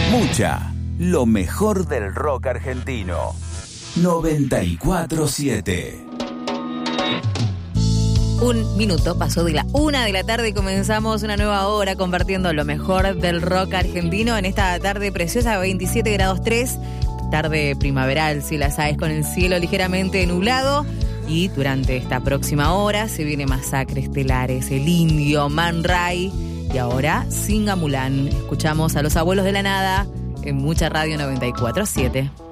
Mucha, lo mejor del rock argentino. 94.7. Un minuto pasó de la 1 de la tarde y comenzamos una nueva hora compartiendo lo mejor del rock argentino en esta tarde preciosa, 27 grados 3, tarde primaveral, si la sabes, con el cielo ligeramente nublado. Y durante esta próxima hora se viene Masacre Estelares, El Indio, Man Ray y ahora Singamulán. Escuchamos a Los Abuelos de la Nada en Mucha Radio 94.7.